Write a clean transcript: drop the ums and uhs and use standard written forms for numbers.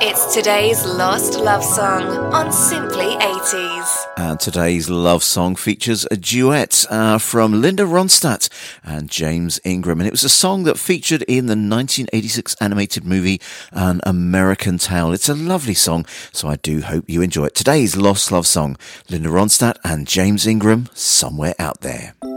It's today's Lost Love Song on Simply 80s. And today's love song features a duet from Linda Ronstadt and James Ingram. And it was a song that featured in the 1986 animated movie An American Tale. It's a lovely song, so I do hope you enjoy it. Today's Lost Love Song, Linda Ronstadt and James Ingram, Somewhere Out There.